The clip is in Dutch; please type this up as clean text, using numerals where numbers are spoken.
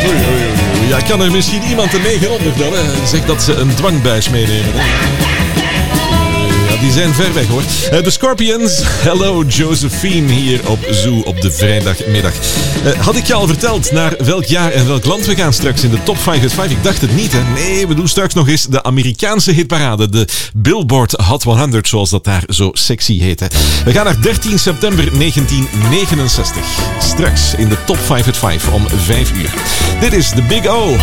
Ja, kan er misschien iemand een 900 bellen? Zeg dat ze een dwangbuis meenemen. Ja, die zijn ver weg hoor. De Scorpions. Hello Josephine hier op Zoo op de vrijdagmiddag. Had ik je al verteld naar welk jaar en welk land we gaan straks in de top 5 at 5? Ik dacht het niet, hè. Nee, we doen straks nog eens de Amerikaanse hitparade. De Billboard Hot 100, zoals dat daar zo sexy heet. Hè. We gaan naar 13 september 1969. Straks in de top 5 at 5 om 5 uur. Dit is The Big O.